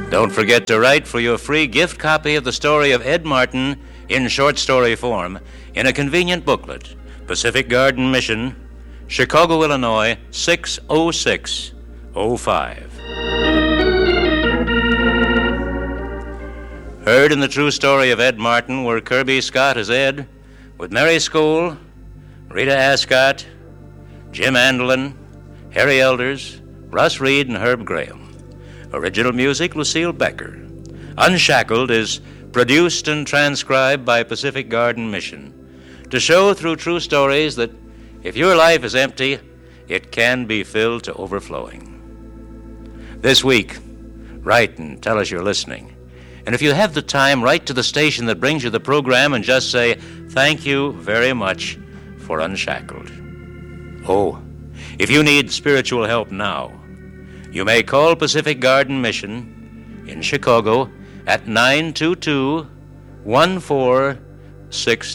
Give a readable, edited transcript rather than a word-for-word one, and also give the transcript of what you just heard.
Don't forget to write for your free gift copy of the story of Ed Martin in short story form in a convenient booklet. Pacific Garden Mission, Chicago, Illinois, 60605. Heard in the true story of Ed Martin were Kirby Scott as Ed, with Mary Skoll, Rita Ascott, Jim Andelin, Harry Elders, Russ Reed, and Herb Graham. Original music, Lucille Becker. Unshackled is produced and transcribed by Pacific Garden Mission to show through true stories that if your life is empty, it can be filled to overflowing. This week, write and tell us you're listening. And if you have the time, write to the station that brings you the program and just say, thank you very much for Unshackled. Oh, if you need spiritual help now, you may call Pacific Garden Mission in Chicago at 922-1462.